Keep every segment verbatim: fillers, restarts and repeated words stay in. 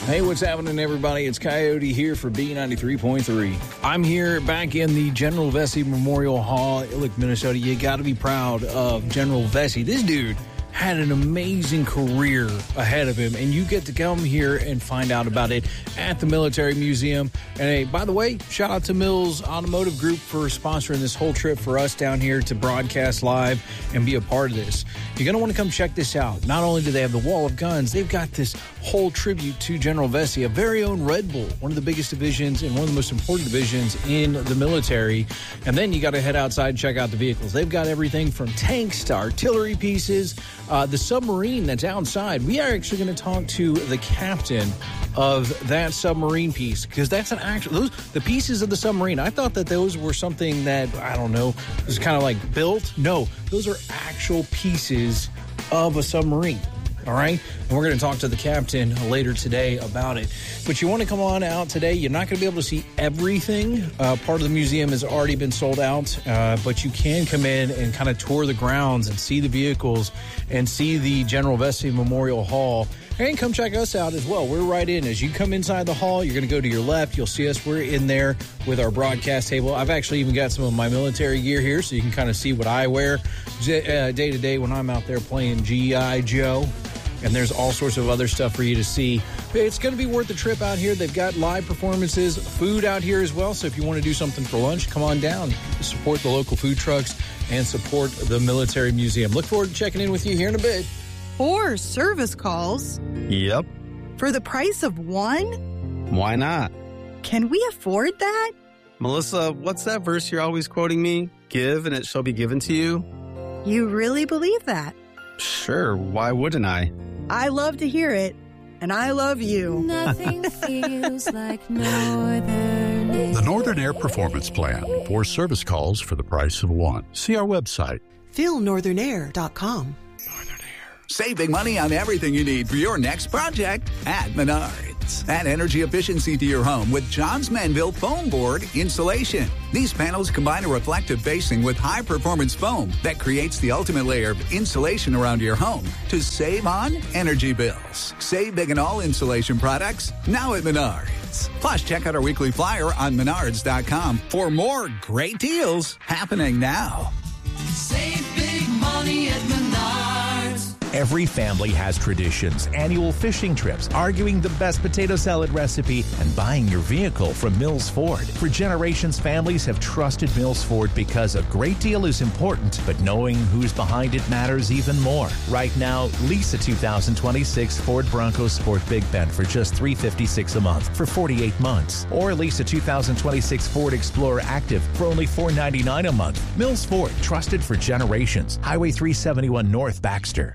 Hey, what's happening, everybody? It's Coyote here for B ninety-three point three. I'm here back in the General Vesey Memorial Hall, Illick, Minnesota. You got to be proud of General Vesey. This dude had an amazing career ahead of him, and you get to come here and find out about it at the Military Museum. And hey, by the way, shout out to Mills Automotive Group for sponsoring this whole trip for us down here to broadcast live and be a part of this. You're going to want to come check this out. Not only do they have the Wall of Guns, they've got this whole tribute to General Vesey, a very own Red Bull, one of the biggest divisions and one of the most important divisions in the military. And then you got to head outside and check out the vehicles. They've got everything from tanks to artillery pieces. Uh, the submarine that's outside, we are actually going to talk to the captain of that submarine piece, because that's an actual, those, the pieces of the submarine, I thought that those were something that, I don't know, was kind of like built. No, those are actual pieces of a submarine. All right, and we're going to talk to the captain later today about it. But you want to come on out today. You're not going to be able to see everything. Uh, part of the museum has already been sold out, uh, but you can come in and kind of tour the grounds and see the vehicles and see the General Vesey Memorial Hall. And come check us out as well. We're right in. As you come inside the hall, you're going to go to your left. You'll see us. We're in there with our broadcast table. I've actually even got some of my military gear here, so you can kind of see what I wear day to day when I'm out there playing G I Joe. And there's all sorts of other stuff for you to see. It's going to be worth the trip out here. They've got live performances, food out here as well. So if you want to do something for lunch, come on down. Support the local food trucks and support the Military Museum. Look forward to checking in with you here in a bit. Four service calls? Yep. For the price of one? Why not? Can we afford that? Melissa, what's that verse you're always quoting me? Give and it shall be given to you. You really believe that? Sure, why wouldn't I? I love to hear it, and I love you. Nothing feels like Northern Air. The Northern Air Performance Plan. Four service calls for the price of one. See our website. feel northern air dot com. Northern Air. Save big money on everything you need for your next project at Menards. Add energy efficiency to your home with Johns Manville Foam Board Insulation. These panels combine a reflective facing with high-performance foam that creates the ultimate layer of insulation around your home to save on energy bills. Save big on all insulation products now at Menards. Plus, check out our weekly flyer on menards dot com for more great deals happening now. Save big money at Menards. Every family has traditions, annual fishing trips, arguing the best potato salad recipe, and buying your vehicle from Mills Ford. For generations, families have trusted Mills Ford because a great deal is important, but knowing who's behind it matters even more. Right now, lease a two thousand twenty-six Ford Bronco Sport Big Bend for just three hundred fifty-six dollars a month for forty-eight months. Or lease a two thousand twenty-six Ford Explorer Active for only four hundred ninety-nine dollars a month. Mills Ford, trusted for generations. Highway three seventy-one North, Baxter.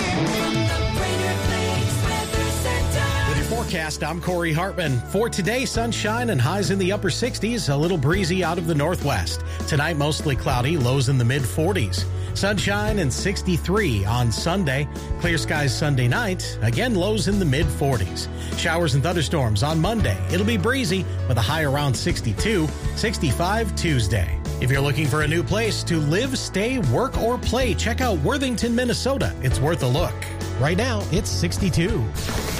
With your forecast, I'm Corey Hartman. For today, sunshine and highs in the upper sixties, a little breezy out of the northwest. Tonight, mostly cloudy, lows in the mid forties. Sunshine and sixty-three on Sunday. Clear skies Sunday night, again lows in the mid forties. Showers and thunderstorms on Monday. It'll be breezy with a high around sixty-two, sixty-five Tuesday. If you're looking for a new place to live, stay, work, or play, check out Worthington, Minnesota. It's worth a look. Right now, it's sixty-two.